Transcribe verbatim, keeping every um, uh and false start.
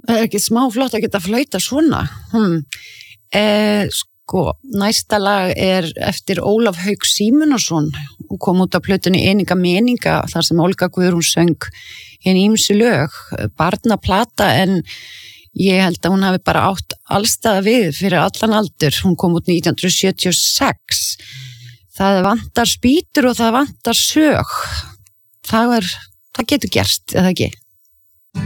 Það er ekki smá flott að geta flauta svona. Hmm. Eh, sko, næsta lag er eftir Ólaf Hauk Símonarson og kom út af plötunni Eninga meninga þar sem Olga Guðrún söng hinn ýmsu lög, barnaplata en ég held að hún hafi bara átt allstaða við fyrir allan aldur. Hún kom út nítján hundruð sjötíu og sex. Það vantar spýtur og það vantar sög. Það er, það getur gerst, eða ekki?